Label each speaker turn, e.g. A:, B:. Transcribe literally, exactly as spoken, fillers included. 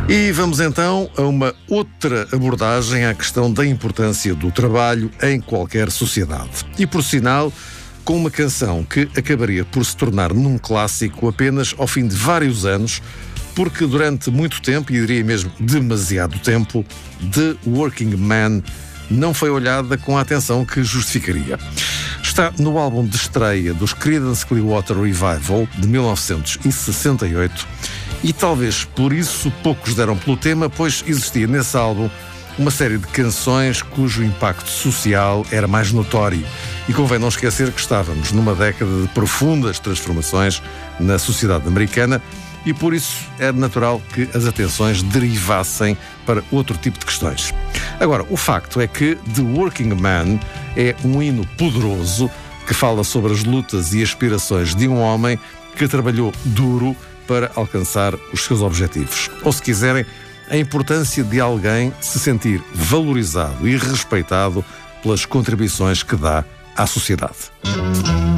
A: E vamos então a uma outra abordagem à questão da importância do trabalho em qualquer sociedade. E por sinal, com uma canção que acabaria por se tornar num clássico apenas ao fim de vários anos, porque durante muito tempo, e diria mesmo demasiado tempo, The Working Man não foi olhada com a atenção que justificaria. Está no álbum de estreia dos Creedence Clearwater Revival, de mil novecentos e sessenta e oito, e talvez por isso poucos deram pelo tema, pois existia nesse álbum uma série de canções cujo impacto social era mais notório. E convém não esquecer que estávamos numa década de profundas transformações na sociedade americana e por isso era natural que as atenções derivassem para outro tipo de questões. Agora, o facto é que The Working Man é um hino poderoso que fala sobre as lutas e aspirações de um homem que trabalhou duro para alcançar os seus objetivos. Ou, se quiserem, a importância de alguém se sentir valorizado e respeitado pelas contribuições que dá à sociedade.